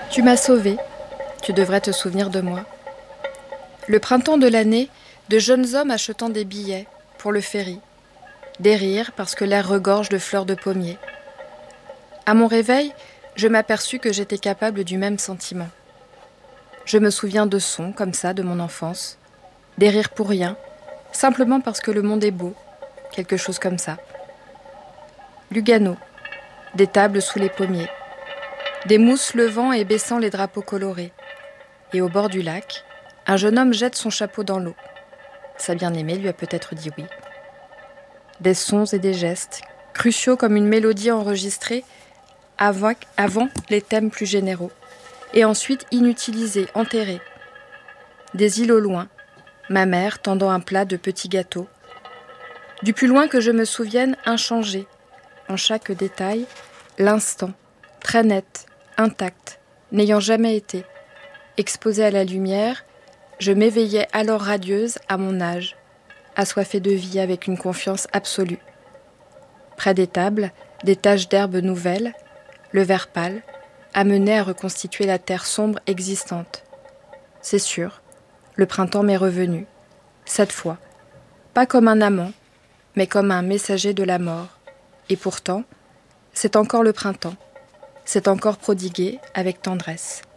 Tu m'as sauvée, tu devrais te souvenir de moi. Le printemps de l'année, de jeunes hommes achetant des billets pour le ferry. Des rires parce que l'air regorge de fleurs de pommier. À mon réveil, je m'aperçus que j'étais capable du même sentiment. Je me souviens de sons comme ça de mon enfance, des rires pour rien, simplement parce que le monde est beau, quelque chose comme ça. Lugano, des tables sous les pommiers, des mousses levant et baissant les drapeaux colorés. Et au bord du lac, un jeune homme jette son chapeau dans l'eau. Sa bien-aimée lui a peut-être dit oui. Des sons et des gestes, cruciaux comme une mélodie enregistrée avant les thèmes plus généraux, et ensuite inutilisés, enterrés. Des îles au loin, ma mère tendant un plat de petits gâteaux. Du plus loin que je me souvienne, inchangé, en chaque détail, l'instant, très net, intact, n'ayant jamais été. Exposée à la lumière, je m'éveillais alors radieuse à mon âge, assoiffée de vie avec une confiance absolue. Près des tables, des taches d'herbe nouvelles, le vert pâle, amenait à reconstituer la terre sombre existante. C'est sûr, le printemps m'est revenu, cette fois, pas comme un amant, mais comme un messager de la mort. Et pourtant, c'est encore le printemps, c'est encore prodigué avec tendresse.